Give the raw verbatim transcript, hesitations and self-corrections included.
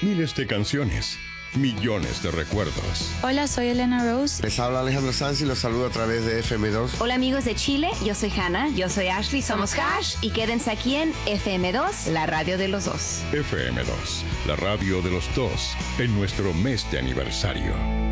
Miles de canciones, millones de recuerdos. Hola, soy Elena Rose. Les habla Alejandro Sanz y los saludo a través de F M dos. Hola amigos de Chile, yo soy Hannah, yo soy Ashley, somos Hash y quédense aquí en F M dos, la radio de los dos. F M dos, la radio de los dos, en nuestro mes de aniversario.